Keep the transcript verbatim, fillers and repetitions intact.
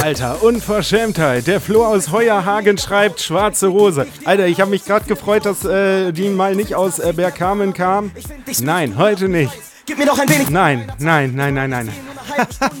Alter, Unverschämtheit. Der Flo aus Heuerhagen schreibt Schwarze Rose. Alter, ich habe mich gerade gefreut, dass äh, die mal nicht aus äh, Bergkamen kam. Nein, heute nicht. Nein, nein, nein, nein, nein.